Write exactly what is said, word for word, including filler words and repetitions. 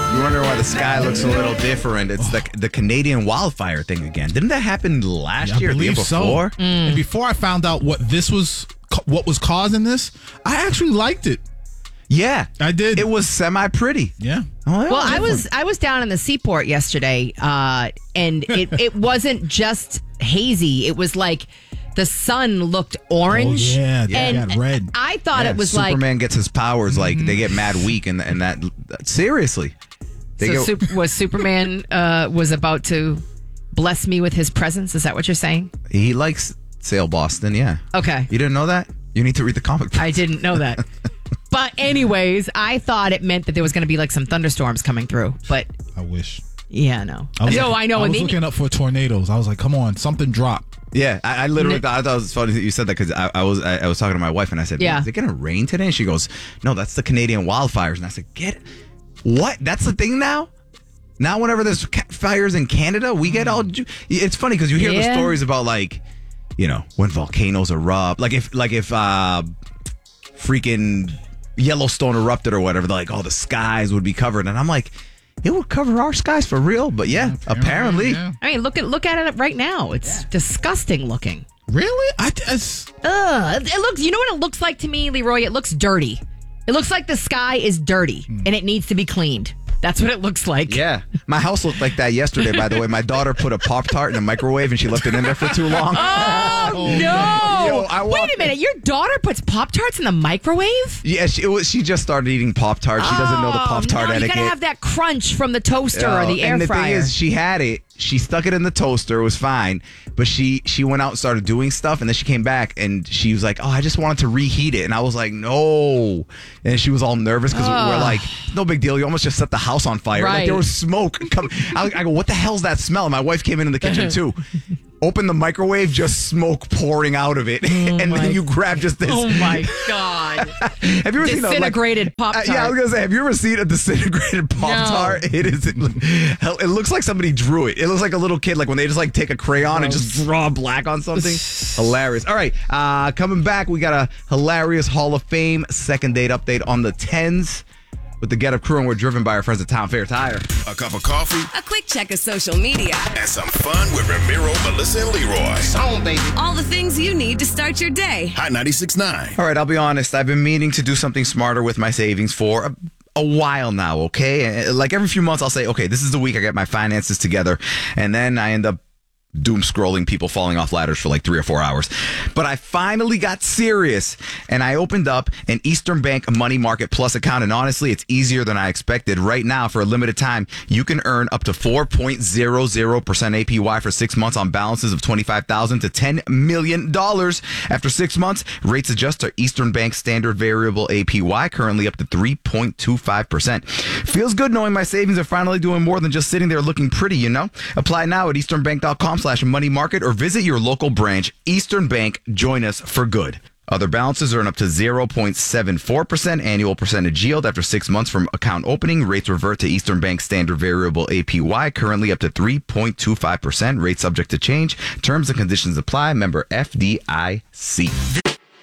You're wondering why the sky looks a little different. It's the the Canadian wildfire thing again. Didn't that happen last Yeah, I year or the year believe so. before? Mm. And before I found out what this was, what was causing this, I actually liked it. Yeah, I did. It was semi-pretty. Yeah. Oh, yeah. Well, I was I was down in the seaport yesterday, uh, and it, it wasn't just hazy. It was like the sun looked orange. Oh, yeah, and it got red. I thought Yeah, it was Superman like gets his powers, like, they get mad weak, and, and that, seriously. They so go, super, was Superman uh, was about to bless me with his presence. Is that what you're saying? he likes Sail Boston, yeah. Okay. You didn't know that? You need to read the comic book. I didn't know that. But anyways, I thought it meant that there was going to be like some thunderstorms coming through. But I wish. yeah, no. I was, no, I know. I and was then- looking up for tornadoes. I was like, come on, something drop. Yeah, I, I literally N- thought, I thought it was funny that you said that because I, I was I, I was talking to my wife and I said, Yeah. "Man, is it going to rain today?" And she goes, "No, that's the Canadian wildfires." And I said, "Get it? What? That's the thing now? Now whenever there's ca- fires in Canada, we get all." Ju- It's funny because you hear Yeah. the stories about like, you know, when volcanoes erupt, like if like if uh, freaking Yellowstone erupted or whatever, like all the skies would be covered, and I'm like, it would cover our skies for real. But yeah, apparently. Yeah. I mean, look at look at it right now. It's disgusting looking. Really? I, it's, Ugh. It looks. You know what it looks like to me, Leroy? It looks dirty. It looks like the sky is dirty and it needs to be cleaned. That's what it looks like. Yeah. My house looked like that yesterday, by the way. My daughter put a Pop-Tart in a microwave and she left it in there for too long. Oh, no. Yo, I Wait walked- a minute. Your daughter puts Pop-Tarts in the microwave? Yeah, she, it was, she just started eating Pop-Tart. She doesn't know the Oh, Pop-Tart no, etiquette. You gotta have that crunch from the toaster or the Oh, air and the fryer. thing is, she had it. She stuck it in the toaster. It was fine. But she she went out and started doing stuff. And then she came back and she was like, oh, I just wanted to reheat it. And I was like, no. And she was all nervous because we're like, no big deal. You almost just set the house on fire. Like Right. there was smoke. Come, I, I go, what the hell's that smell? And my wife came in in the kitchen too. Open the microwave, just smoke pouring out of it. and then you grab just this. Oh, my God. Have you ever seen a, like, Disintegrated Uh, Pop-Tart. yeah, I was gonna say, have you ever seen a disintegrated Pop Tart? It is. Hell, it looks like somebody drew it. It looks like a little kid, like when they just like take a crayon and just draw black on something. Hilarious. All right, uh, coming back, we got a hilarious Hall of Fame second date update on the tens with the Get Up crew, and we're driven by our friends at Town Fair Tire. A cup of coffee A quick check of social media. and some fun with Ramiro, Melissa, and Leroy. All the things you need to start your day. Hot ninety-six point nine. All right, I'll be honest. I've been meaning to do something smarter with my savings for a, a while now, okay? And, like every few months, I'll say, okay, this is the week I get my finances together. And then I end up doom scrolling people falling off ladders for like three or four hours. But I finally got serious and I opened up an Eastern Bank Money Market Plus account. And honestly, it's easier than I expected. Right now, for a limited time, you can earn up to four point zero zero percent A P Y for six months on balances of twenty-five thousand dollars to ten million dollars. After six months, rates adjust to Eastern Bank standard variable A P Y, currently up to three point two five percent. Feels good knowing my savings are finally doing more than just sitting there looking pretty, you know? Apply now at easternbank.com slash money market or visit your local branch. Eastern Bank, join us for good. Other balances earn up to zero point seven four percent annual percentage yield after six months from account opening. Rates revert to Eastern Bank standard variable A P Y, currently up to three point two five percent. Rates subject to change. Terms and conditions apply. Member F D I C.